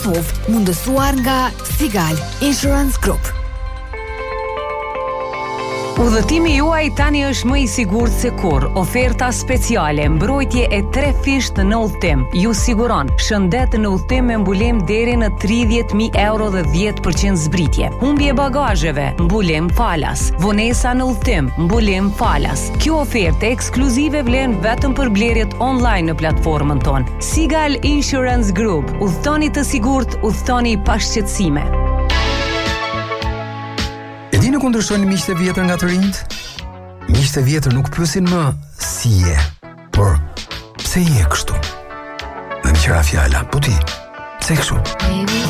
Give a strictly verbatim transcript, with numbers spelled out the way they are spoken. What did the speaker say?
T O V, mundësuar nga Sigal Insurance Group. Udhëtimi juaj tani është më i sigurt se kur. Oferta speciale, mbrojtje e tre fisht në udhëtim. Ju siguron shëndet në udhëtim me mbulim deri në tridhjetë mijë euro dhe dhjetë përqind zbritje. Humbje bagazheve, mbulim falas. Vonesa në udhëtim, mbulim falas. Kjo ofertë ekskluzive vlen vetëm për blerjet online në platformën tonë. Sigal Insurance Group. Udhëtoni të sigurt, udhëtoni pa shqetësime. Di në kundërshtojnë miqtë e vjetër nga të rinjt? Miqtë e vjetër nuk pyesin më si je, por pse je kështu? Dhe në qëra fjala, po ti, pse kështu?